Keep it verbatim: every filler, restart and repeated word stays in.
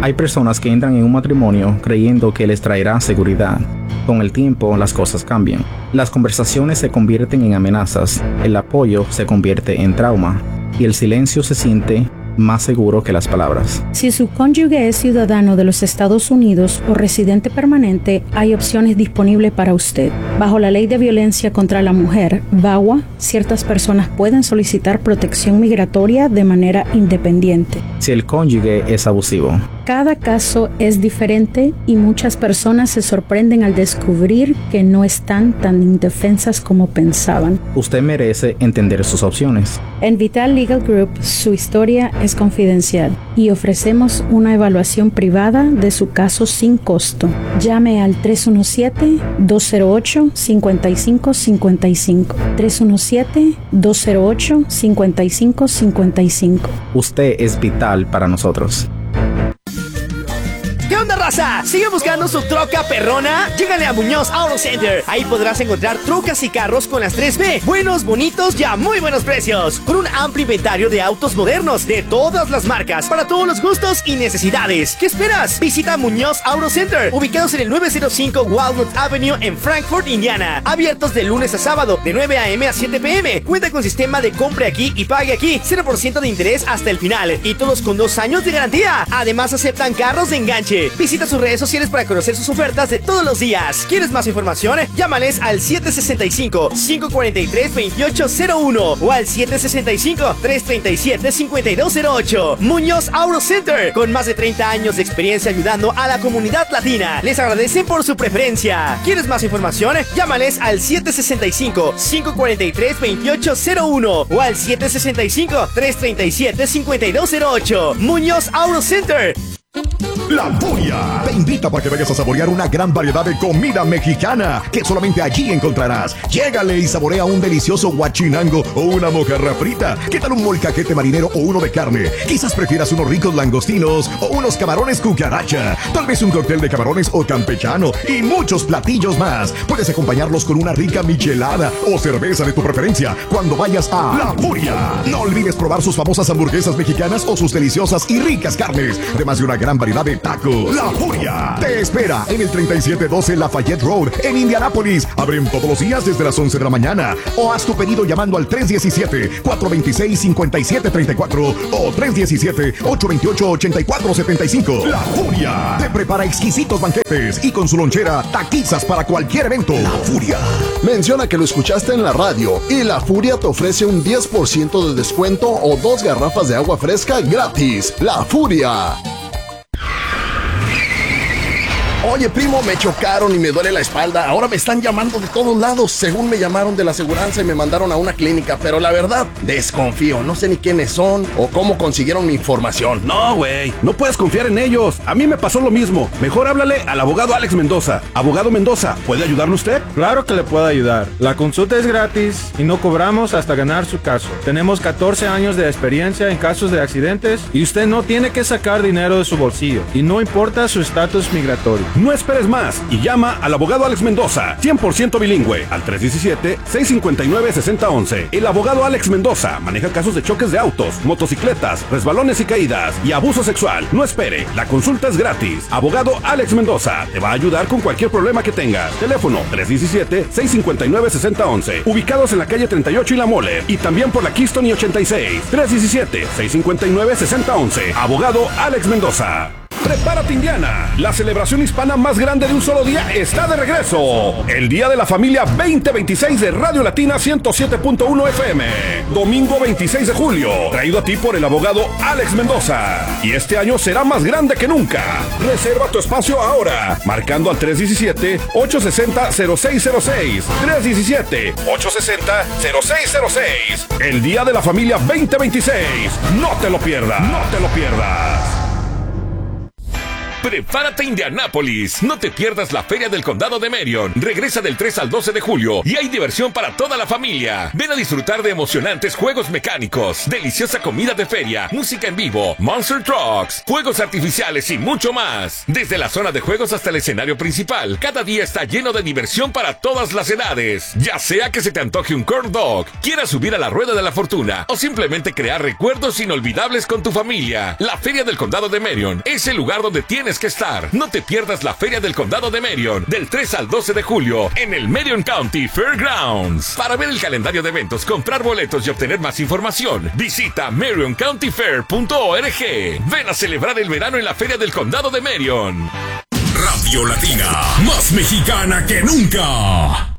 Hay personas que entran en un matrimonio creyendo que les traerá seguridad. Con el tiempo, las cosas cambian. Las conversaciones se convierten en amenazas, el apoyo se convierte en trauma y el silencio se siente más seguro que las palabras. Si su cónyuge es ciudadano de los Estados Unidos o residente permanente, hay opciones disponibles para usted. Bajo la Ley de Violencia contra la Mujer, VAWA, ciertas personas pueden solicitar protección migratoria de manera independiente. Si el cónyuge es abusivo. Cada caso es diferente y muchas personas se sorprenden al descubrir que no están tan indefensas como pensaban. Usted merece entender sus opciones. En Vital Legal Group, su historia es confidencial y ofrecemos una evaluación privada de su caso sin costo. Llame al tres uno siete, dos cero ocho, cinco cinco cinco cinco. tres uno siete, dos cero ocho, cinco cinco cinco cinco. Usted es vital para nosotros. ¿Qué onda, raza? ¿Sigue buscando su troca perrona? Llégale a Muñoz Auto Center. Ahí podrás encontrar trocas y carros con las tres B. Buenos, bonitos y a muy buenos precios. Con un amplio inventario de autos modernos de todas las marcas, para todos los gustos y necesidades. ¿Qué esperas? Visita Muñoz Auto Center, ubicados en el nueve cero cinco Walnut Avenue en Frankfort, Indiana. Abiertos de lunes a sábado, de nueve a eme a siete pe eme. Cuenta con sistema de compre aquí y pague aquí. cero por ciento de interés hasta el final. Y todos con dos años de garantía. Además, aceptan carros de enganche. Visita sus redes sociales para conocer sus ofertas de todos los días. ¿Quieres más información? Llámales al siete seis cinco, cinco cuatro tres, dos ocho cero uno o al siete seis cinco, tres tres siete, cinco dos cero ocho. Muñoz Auto Center, con más de treinta años de experiencia ayudando a la comunidad latina. Les agradecen por su preferencia. ¿Quieres más información? Llámales al siete seis cinco, cinco cuatro tres, dos ocho cero uno o al siete seis cinco, tres tres siete, cinco dos cero ocho. Muñoz Auto Center. La Furia te invita para que vayas a saborear una gran variedad de comida mexicana que solamente allí encontrarás. Llégale y saborea un delicioso guachinango o una mojarra frita. ¿Qué tal un molcajete marinero o uno de carne? Quizás prefieras unos ricos langostinos o unos camarones cucaracha. Tal vez un cóctel de camarones o campechano y muchos platillos más. Puedes acompañarlos con una rica michelada o cerveza de tu preferencia cuando vayas a La Furia. No olvides probar sus famosas hamburguesas mexicanas o sus deliciosas y ricas carnes, además de una gran variedad de tacos. La Furia te espera en el treinta y siete doce Lafayette Road en Indianápolis. Abren todos los días desde las once de la mañana. O haz tu pedido llamando al tres uno siete, cuatro dos seis, cinco siete tres cuatro o tres uno siete, ocho dos ocho, ocho cuatro siete cinco. La Furia te prepara exquisitos banquetes y con su lonchera taquizas para cualquier evento. La Furia. Menciona que lo escuchaste en la radio y La Furia te ofrece un diez por ciento de descuento o dos garrafas de agua fresca gratis. La Furia. Oye, primo, me chocaron y me duele la espalda. Ahora me están llamando de todos lados. Según me llamaron de la aseguranza y me mandaron a una clínica. Pero la verdad, desconfío. No sé ni quiénes son o cómo consiguieron mi información. No, güey. No puedes confiar en ellos. A mí me pasó lo mismo. Mejor háblale al abogado Alex Mendoza. Abogado Mendoza, ¿puede ayudarle usted? Claro que le puedo ayudar. La consulta es gratis y no cobramos hasta ganar su caso. Tenemos catorce años de experiencia en casos de accidentes y usted no tiene que sacar dinero de su bolsillo. Y no importa su estatus migratorio. No esperes más y llama al abogado Alex Mendoza, cien por ciento bilingüe, al tres uno siete, seis cinco nueve, seis cero uno uno. El abogado Alex Mendoza maneja casos de choques de autos, motocicletas, resbalones y caídas y abuso sexual. No espere, la consulta es gratis. Abogado Alex Mendoza te va a ayudar con cualquier problema que tengas. Teléfono tres uno siete, seis cinco nueve, seis cero uno uno. Ubicados en la calle treinta y ocho y La Mole y también por la Keystone y ochenta y seis. tres uno siete, seis cinco nueve, seis cero uno uno. Abogado Alex Mendoza. Prepárate, Indiana. La celebración hispana más grande de un solo día está de regreso. El Día de la Familia veinte veintiséis de Radio Latina ciento siete punto uno F M. Domingo veintiséis de julio. Traído a ti por el abogado Alex Mendoza. Y este año será más grande que nunca. Reserva tu espacio ahora. Marcando al tres uno siete, ocho seis cero, cero seis cero seis. tres uno siete, ocho seis cero, cero seis cero seis. El Día de la Familia veinte veintiséis. No te lo pierdas. No te lo pierdas. Prepárate, Indianápolis. No te pierdas la Feria del Condado de Marion. Regresa del tres al doce de julio y hay diversión para toda la familia. Ven a disfrutar de emocionantes juegos mecánicos, deliciosa comida de feria, música en vivo, monster trucks, fuegos artificiales y mucho más. Desde la zona de juegos hasta el escenario principal, cada día está lleno de diversión para todas las edades. Ya sea que se te antoje un corn dog, quieras subir a la rueda de la fortuna o simplemente crear recuerdos inolvidables con tu familia, la Feria del Condado de Marion es el lugar donde tienes que estar. No te pierdas la Feria del Condado de Marion del tres al doce de julio en el Marion County Fairgrounds. Para ver el calendario de eventos, comprar boletos y obtener más información, visita marion county fair punto org. Ven a celebrar el verano en la Feria del Condado de Marion. Radio Latina, más mexicana que nunca.